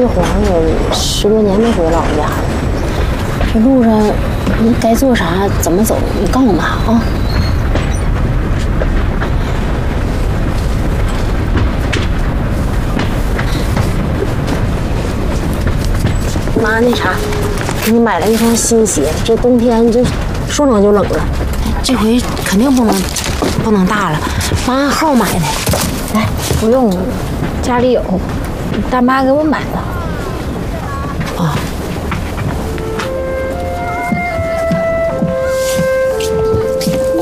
晃有10多年没回老家了。这路上你该做啥，怎么走，你告诉妈啊。妈，那啥，给你买了一双新鞋，这冬天就说冷就冷了。这回肯定不能大了，妈按号买的。来，不用，家里有，大妈给我买的。